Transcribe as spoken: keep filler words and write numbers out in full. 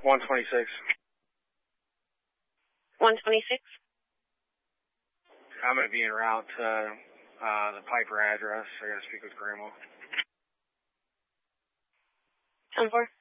one twenty-six. one twenty-six? I'm going to be en route to uh, the Piper address. I got to speak with Grandma. ten four.